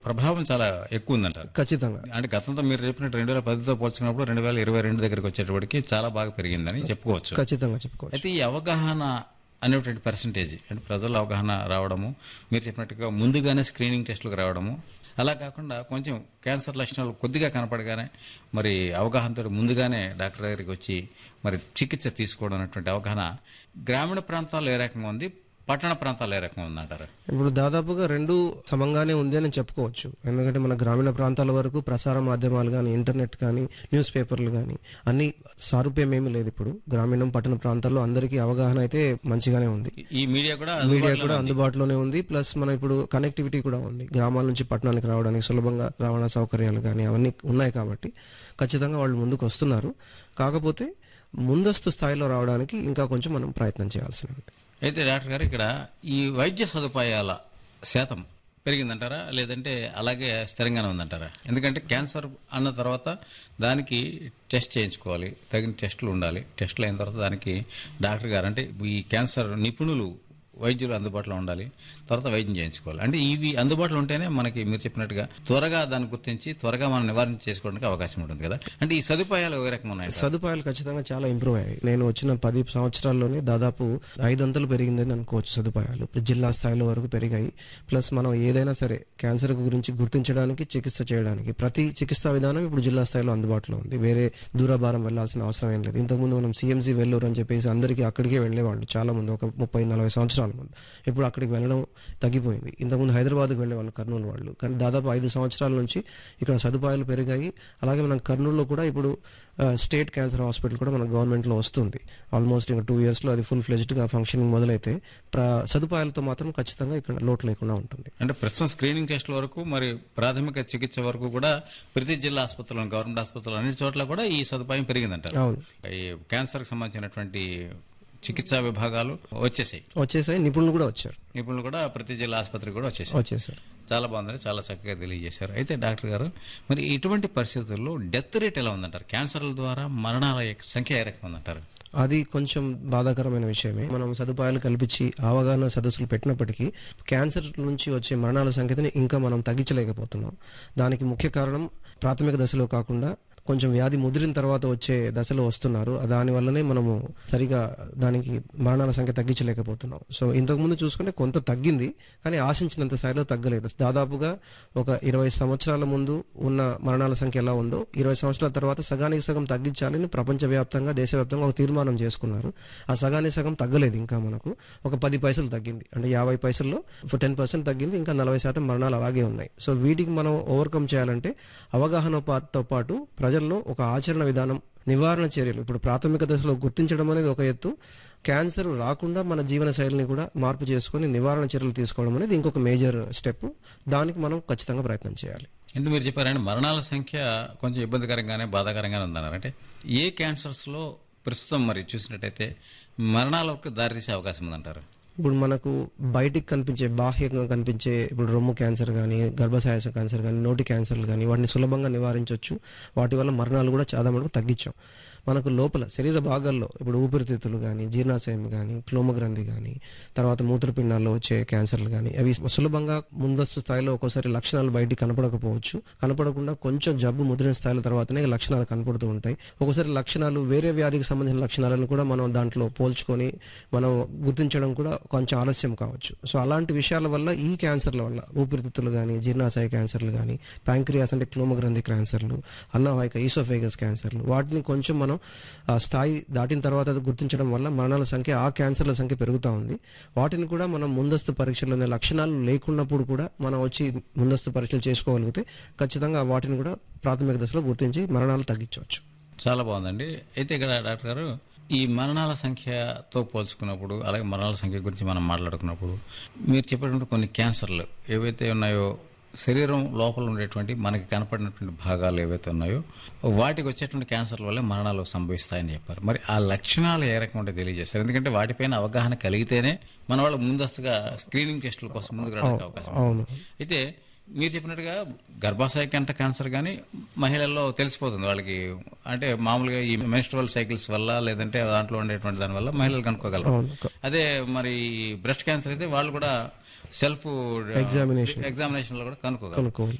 ప్రభావం చాలా ఎక్కువ ఉందంటారు. ఖచ్చితంగా. అంటే గతంతో మీరు చెప్పినట్టు 2010తో పోల్చుకున్నప్పుడు 2022 దగ్గరికి వచ్చేటప్పటికి చాలా బాగా పెరిగిందని చెప్పుకోవచ్చు. ఖచ్చితంగా చెప్పుకోవచ్చు. అయితే ఈ అవగాహన అనేటువంటి పర్సంటేజ్ అంటే ప్రజల అవగాహన రావడము, మీరు చెప్పినట్టుగా ముందుగానే స్క్రీనింగ్ టెస్టులకు రావడము, అలా కాకుండా కొంచెం క్యాన్సర్ లక్షణాలు కొద్దిగా కనపడగానే మరి అవగాహనతో ముందుగానే డాక్టర్ దగ్గరికి వచ్చి మరి చికిత్స తీసుకోవడం అనేటువంటి అవగాహన గ్రామీణ ప్రాంతాల్లో ఏ రకంగా ఉంది, పట్టణ ప్రాంతాల్లో ఏ రకంగా ఉందంటారు? ఇప్పుడు దాదాపుగా రెండు సమంగానే ఉంది అని చెప్పుకోవచ్చు. ఎందుకంటే మన గ్రామీణ ప్రాంతాల వరకు ప్రసార మాధ్యమాలు కానీ, ఇంటర్నెట్ కానీ, న్యూస్ పేపర్లు కానీ అన్ని సారూప్యం ఏమీ లేదు. ఇప్పుడు గ్రామీణం పట్టణ ప్రాంతాల్లో అందరికీ అవగాహన అయితే మంచిగానే ఉంది. ఈ మీడియా కూడా అందుబాటులోనే ఉంది. ప్లస్ మన ఇప్పుడు కనెక్టివిటీ కూడా ఉంది. గ్రామాల నుంచి పట్టణానికి రావడానికి సులభంగా రవాణా సౌకర్యాలు కానీ అవన్నీ ఉన్నాయి కాబట్టి ఖచ్చితంగా వాళ్ళు ముందుకు వస్తున్నారు. కాకపోతే ముందస్తు స్థాయిలో రావడానికి ఇంకా కొంచెం మనం ప్రయత్నం చేయాల్సి ఉంది. అయితే డాక్టర్ గారు ఇక్కడ ఈ వైద్య సదుపాయాల శాతం పెరిగిందంటారా, లేదంటే అలాగే స్థిరంగానే ఉందంటారా? ఎందుకంటే క్యాన్సర్ అన్న తర్వాత దానికి టెస్ట్ చేయించుకోవాలి, తగిన టెస్టులు ఉండాలి. టెస్టులు అయిన తర్వాత దానికి డాక్టర్ గారు అంటే ఈ క్యాన్సర్ నిపుణులు వైద్యులు అందుబాటులో ఉండాలి, తర్వాత వైద్యం చేయించుకోవాలి. అంటే ఇవి అందుబాటులో ఉంటేనే మనకి మీరు చెప్పినట్టుగా త్వరగా దాన్ని గుర్తించి త్వరగా మనం నివారణ చేసుకోవడానికి అవకాశం ఉంటుంది కదా. అంటే ఈ సదుపాయాలు ఏ రకంగా ఉన్నాయి? సదుపాయాలు ఖచ్చితంగా చాలా ఇంప్రూవ్ అయ్యాయి. నేను వచ్చిన 10 సంవత్సరాల్లోనే దాదాపు 5 అంతలు పెరిగిందని అనుకోవచ్చు. సదుపాయాలు జిల్లా స్థాయిలో వరకు పెరిగాయి. ప్లస్ మనం ఏదైనా సరే క్యాన్సర్ గురించి గుర్తించడానికి, చికిత్స చేయడానికి ప్రతి చికిత్సా విధానం ఇప్పుడు జిల్లా స్థాయిలో అందుబాటులో ఉంది. వేరే దూరభారం వెళ్లాల్సిన అవసరం ఏం లేదు. ఇంతకుముందు మనం సిఎంసి వెల్లూరు అని చెప్పేసి అందరికీ అక్కడికే వెళ్లేవాళ్ళు చాలా మంది, ఒక 30-40 సంవత్సరాల ముందు. ఇప్పుడు అక్కడికి వెళ్ళడం తగ్గిపోయింది. ఇంతకుముందు హైదరాబాద్కి వెళ్లే వాళ్ళు, కర్నూలు వాళ్ళు. కానీ దాదాపు 5 సంవత్సరాల నుంచి ఇక్కడ సదుపాయాలు పెరిగాయి. అలాగే మనం కర్నూలులో కూడా ఇప్పుడు స్టేట్ క్యాన్సర్ హాస్పిటల్ కూడా మన గవర్నమెంట్ లో వస్తుంది. ఆల్మోస్ట్ ఇంకా 2 years లో అది ఫుల్ ఫ్లెజ్డ్ గా ఫంక్షనింగ్ మొదలైతే సదుపాయాలతో మాత్రం ఖచ్చితంగా ఇక్కడ లోటు లేకుండా ఉంటుంది. అంటే ప్రస్తుతం స్క్రీనింగ్ టెస్టుల వరకు మరి ప్రాథమిక చికిత్స వరకు కూడా ప్రతి జిల్లా ఆసుపత్రులు, గవర్నమెంట్ ఆసుపత్రులు అన్ని చోట్ల కూడా ఈ సదుపాయం పెరిగిందంటారు. అవును. ఈ క్యాన్సర్ కి సంబంధించినటువంటి చికిత్సా విభాగాలు వచ్చేసాయి. నిపుణులు కూడా వచ్చారు. నిపుణులు కూడా ప్రతి జిల్లా ఆసుపత్రికి కూడా వచ్చేసారు. చాలా బాగుందని చాలా చక్కగా తెలియజేశారు. అయితే డాక్టర్ గారు మరి ఇటువంటి పరిస్థితుల్లో డెత్ రేట్ ఎలా ఉందంటారు? క్యాన్సర్ల ద్వారా మరణాల సంఖ్య ఏ రకంగా ఉందంటారు? అది కొంచెం బాధాకరమైన విషయమే. మనం సదుపాయాలు కల్పించి అవగాహన సదస్సులు పెట్టినప్పటికీ క్యాన్సర్ నుంచి వచ్చే మరణాల సంఖ్యని ఇంకా మనం తగ్గించలేకపోతున్నాం. దానికి ముఖ్య కారణం ప్రాథమిక దశలో కాకుండా కొంచెం వ్యాధి ముదిరిన తర్వాత వచ్చే దశలో వస్తున్నారు. దానివల్లనే మనము సరిగా దానికి మరణాల సంఖ్య తగ్గించలేకపోతున్నాం. సో ఇంతకుముందు చూసుకుంటే కొంత తగ్గింది, కానీ ఆశించినంత స్థాయిలో తగ్గలేదు. దాదాపుగా ఒక 20 సంవత్సరాల ముందు ఉన్న మరణాల సంఖ్య ఎలా ఉందో 20 సంవత్సరాల తర్వాత సగానికి సగం తగ్గించాలని ప్రపంచవ్యాప్తంగా, దేశవ్యాప్తంగా ఒక తీర్మానం చేసుకున్నారు. ఆ సగానికి సగం తగ్గలేదు. ఇంకా మనకు ఒక 10 పైసలు తగ్గింది. అంటే 50 పైసల్లో 10% తగ్గింది. ఇంకా 40% మరణాలు అలాగే ఉన్నాయి. సో వీటికి మనం ఓవర్కమ్ చేయాలంటే అవగాహనతో పాటు ప్రజల్లో ఒక ఆచరణ విధానం, నివారణ చర్యలు, ఇప్పుడు ప్రాథమిక దశలో గుర్తించడం అనేది ఒక ఎత్తు, క్యాన్సర్ రాకుండా మన జీవన శైలిని కూడా మార్పు చేసుకుని నివారణ చర్యలు తీసుకోవడం అనేది ఇంకొక మేజర్ స్టెప్. దానికి మనం ఖచ్చితంగా ప్రయత్నం చేయాలి. అంటే మీరు చెప్పారంటే మరణాల సంఖ్య కొంచెం ఇబ్బందికరంగానే, బాధాకరంగానే ఉందన్నారు. అంటే ఏ క్యాన్సర్స్ లో ప్రస్తుతం మరి చూసినట్టయితే మరణాలకు దారితీసే అవకాశం ఉందంటారు? ఇప్పుడు మనకు బయటికి కనిపించే, బాహ్యంగా కనిపించే ఇప్పుడు రొమ్ము క్యాన్సర్ కానీ, గర్భాశయ క్యాన్సర్ కానీ, నోటి క్యాన్సర్లు కానీ వాటిని సులభంగా నివారించవచ్చు. వాటి వల్ల మరణాలు కూడా చాలా మటుకు తగ్గించాం. మనకు లోపల శరీర భాగాల్లో ఇప్పుడు ఊపిరితిత్తులు కానీ, జీర్ణాశయం కానీ, క్లోమగ్రంథి కానీ, తర్వాత మూత్రపిండాల్లో వచ్చే క్యాన్సర్లు కానీ అవి సులభంగా ముందస్తు స్థాయిలో ఒక్కోసారి లక్షణాలు బయటికి కనపడకపోవచ్చు. కనపడకుండా కొంచెం జబ్బు ముదిరిన స్థాయిల తర్వాతనే లక్షణాలు కనపడుతూ ఉంటాయి. ఒకసారి లక్షణాలు వేరే వ్యాధికి సంబంధించిన లక్షణాలను కూడా మనం దాంట్లో పోల్చుకొని మనం గుర్తించడం కూడా కొంచెం ఆలస్యం కావచ్చు. సో అలాంటి విషయాల వల్ల ఈ క్యాన్సర్ల వల్ల ఊపిరితిత్తులు కానీ, జీర్ణాశయ క్యాన్సర్లు కానీ, ప్యాంక్రియాస్ అంటే క్లోమగ్రంథి క్యాన్సర్లు, అన్నవాహిక ఈసోఫేగస్ క్యాన్సర్లు, వాటిని కొంచెం మనం ఆ స్థాయి దాటిన తర్వాత అది గుర్తించడం వల్ల మరణాల సంఖ్య, ఆ క్యాన్సర్ల సంఖ్య పెరుగుతూ ఉంది. వాటిని కూడా మనం ముందస్తు పరీక్షలు, లక్షణాలు లేకున్నప్పుడు కూడా మనం వచ్చి ముందస్తు పరీక్షలు చేసుకోగలిగితే ఖచ్చితంగా వాటిని కూడా ప్రాథమిక దశలో గుర్తించి మరణాలు తగ్గించవచ్చు. చాలా బాగుందండి. అయితే ఇక్కడ డాక్టర్ గారు ఈ మరణాల సంఖ్యతో పోల్చుకున్నప్పుడు, అలాగే మరణాల సంఖ్య గురించి మనం మాట్లాడుకున్నప్పుడు మీరు చెప్పినటువంటి కొన్ని క్యాన్సర్లు ఏవైతే ఉన్నాయో, శరీరం లోపల ఉండేటువంటి మనకి కనపడినటువంటి భాగాలు ఏవైతే ఉన్నాయో వాటికి వచ్చేటువంటి క్యాన్సర్ల వల్ల మరణాలు సంభవిస్తాయని చెప్పారు. మరి ఆ లక్షణాలు ఏ రకంగా ఉంటే తెలియజేస్తారు? ఎందుకంటే వాటిపైన అవగాహన కలిగితేనే మన వాళ్ళు ముందస్తుగా స్క్రీనింగ్ టెస్టుల కోసం ముందుకు రావడానికి అవకాశం. అయితే మీరు చెప్పినట్టుగా గర్భాశయ కంట క్యాన్సర్ కానీ మహిళల్లో తెలిసిపోతుంది వాళ్ళకి. అంటే మామూలుగా ఈ మెన్స్ట్రువల్ సైకిల్స్ వల్ల, లేదంటే దాంట్లో ఉండేటువంటి దాని వల్ల మహిళలు కనుక్కోగలరు. అదే మరి బ్రెస్ట్ క్యాన్సర్ అయితే వాళ్ళు కూడా సెల్ఫ్ ఎగ్జామినేషన్ ఎగ్జామినేషన్ లో కూడా కనుక్కోగలం. కనుక్కోవాలి.